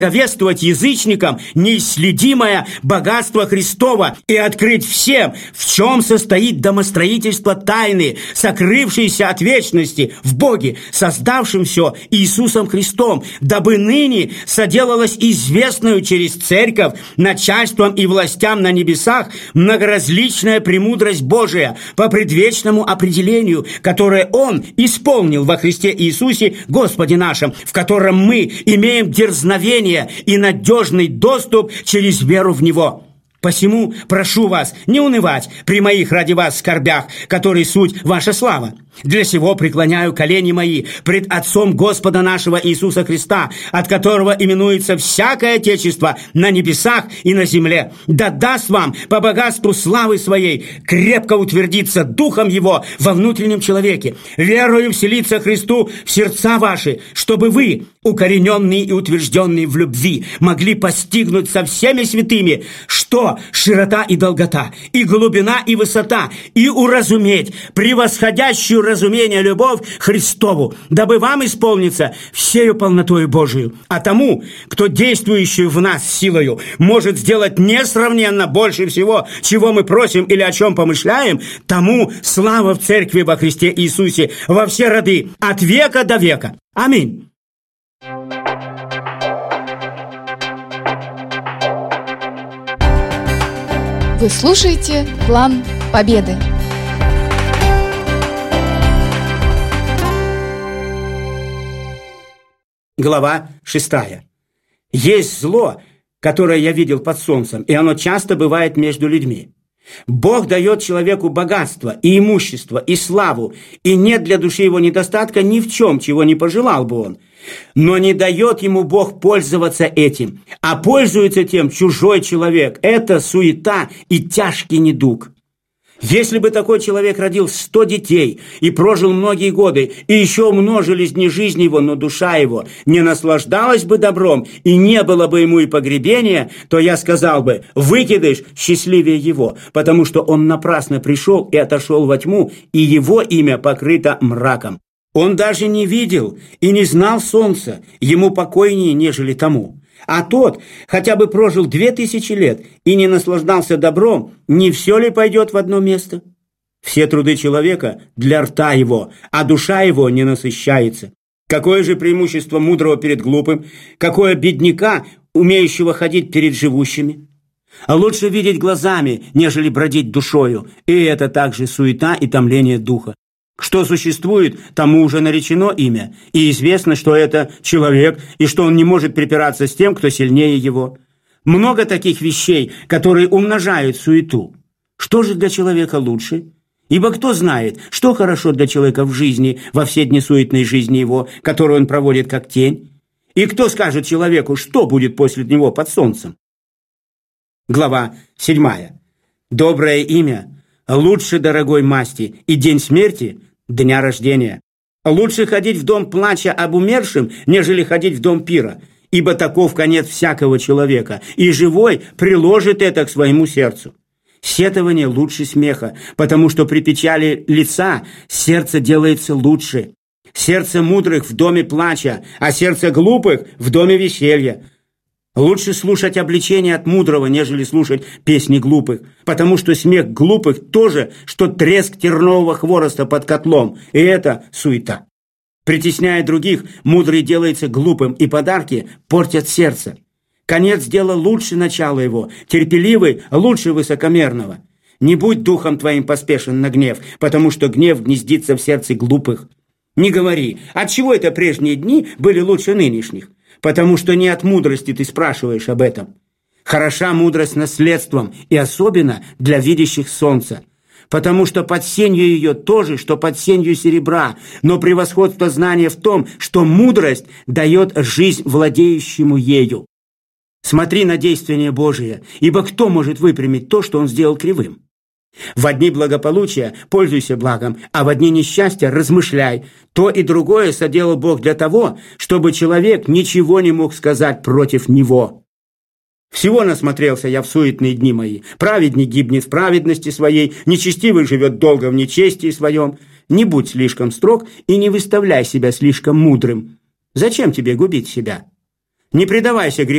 благовествовать язычникам неисследимое богатство Христова и открыть всем, в чем состоит домостроительство тайны, сокрывшейся от вечности в Боге, создавшем все Иисусом Христом, дабы ныне соделалось известную через Церковь начальством и властям на небесах многоразличная премудрость Божия по предвечному определению, которое Он исполнил во Христе Иисусе Господе нашим, в котором мы имеем дерзновение и надежный доступ через веру в Него. Посему прошу вас не унывать при моих ради вас скорбях, которые суть ваша слава. Для сего преклоняю колени мои пред Отцом Господа нашего Иисуса Христа, от которого именуется всякое отечество на небесах и на земле. Да даст вам по богатству славы своей крепко утвердиться духом Его во внутреннем человеке, верою вселиться Христу в сердца ваши, чтобы вы, укорененные и утвержденные в любви, могли постигнуть со всеми святыми, что широта и долгота, и глубина и высота, и уразуметь превосходящую разумение любовь Христову, дабы вам исполниться всею полнотою Божию. А тому, кто действующую в нас силою может сделать несравненно больше всего, чего мы просим или о чем помышляем, тому слава в Церкви во Христе Иисусе во все роды, от века до века. Аминь. Вы слушаете «План Победы». Глава 6. Есть зло, которое я видел под солнцем, и оно часто бывает между людьми. Бог дает человеку богатство и имущество и славу, и нет для души его недостатка ни в чем, чего не пожелал бы он. Но не дает ему Бог пользоваться этим, а пользуется тем чужой человек. Это суета и тяжкий недуг. Если бы такой человек родил 100 детей и прожил многие годы, и еще умножились дни жизни его, но душа его не наслаждалась бы добром, и не было бы ему и погребения, то я сказал бы: выкидыш счастливее его, потому что он напрасно пришел и отошел во тьму, и его имя покрыто мраком. Он даже не видел и не знал солнца, ему покойнее, нежели тому. А тот хотя бы прожил 2000 лет и не наслаждался добром, не все ли пойдет в одно место? Все труды человека для рта его, а душа его не насыщается. Какое же преимущество мудрого перед глупым? Какое бедняка, умеющего ходить перед живущими? А лучше видеть глазами, нежели бродить душою, и это также суета и томление духа. Что существует, тому уже наречено имя, и известно, что это человек, и что он не может припираться с тем, кто сильнее его. Много таких вещей, которые умножают суету. Что же для человека лучше? Ибо кто знает, что хорошо для человека в жизни, во все дни суетной жизни его, которую он проводит как тень? И кто скажет человеку, что будет после него под солнцем? Глава 7. Доброе имя лучше дорогой масти, и день смерти – дня рождения. Лучше ходить в дом плача об умершем, нежели ходить в дом пира, ибо таков конец всякого человека, и живой приложит это к своему сердцу. Сетование лучше смеха, потому что при печали лица сердце делается лучше. Сердце мудрых в доме плача, а сердце глупых в доме веселья. Лучше слушать обличение от мудрого, нежели слушать песни глупых, потому что смех глупых тоже, что треск тернового хвороста под котлом, и это суета. Притесняя других, мудрый делается глупым, и подарки портят сердце. Конец дела лучше начала его, терпеливый лучше высокомерного. Не будь духом твоим поспешен на гнев, потому что гнев гнездится в сердце глупых. Не говори, отчего это прежние дни были лучше нынешних? Потому что не от мудрости ты спрашиваешь об этом. Хороша мудрость наследством, и особенно для видящих солнца. Потому что под сенью ее то же, что под сенью серебра, но превосходство знания в том, что мудрость дает жизнь владеющему ею. Смотри на действие Божие, ибо кто может выпрямить то, что он сделал кривым? В дни благополучия пользуйся благом, а в дни несчастья размышляй. То и другое соделал Бог для того, чтобы человек ничего не мог сказать против него. Всего насмотрелся я в суетные дни мои. Праведник гибнет в праведности своей, нечестивый живет долго в нечестии своем. Не будь слишком строг и не выставляй себя слишком мудрым. Зачем тебе губить себя? Не предавайся греху.